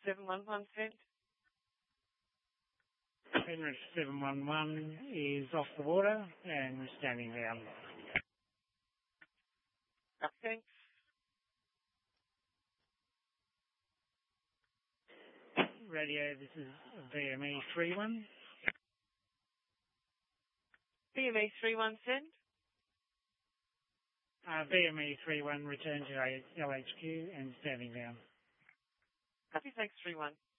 711 sent. Penrith 711 is off the water and standing down. Thanks. Radio, this is VME 31. VME 31 send. VME 31 return to LHQ and standing down. Copy, thanks 31.